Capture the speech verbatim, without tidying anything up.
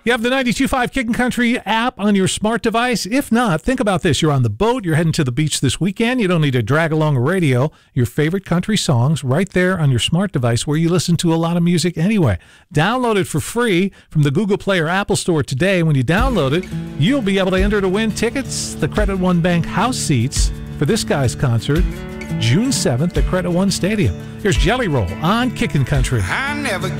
You have the ninety-two point five Kickin' Country app on your smart device? If not, think about this. You're on the boat. You're heading to the beach this weekend. You don't need to drag along a radio. Your favorite country songs right there on your smart device where you listen to a lot of music anyway. Download it for free from the Google Play or Apple Store today. When you download it, you'll be able to enter to win tickets, the Credit One Bank house seats for this guy's concert, June seventh at Credit One Stadium. Here's Jelly Roll on Kickin' Country. I never